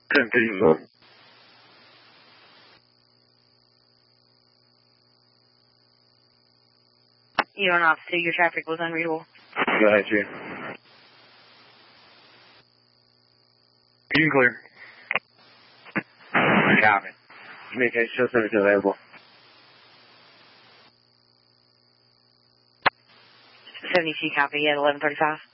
10-15. You don't have to. Your traffic was unreadable. Got you. You can clear. Copy. Communication show service available. 72 copy at 11:35.